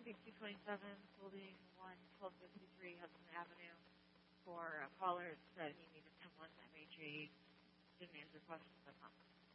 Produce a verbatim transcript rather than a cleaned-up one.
B two twenty-seven, Building one, twelve fifty-three Hudson Avenue, for a caller that he needed someone that made sure he didn't answer questions. I'm not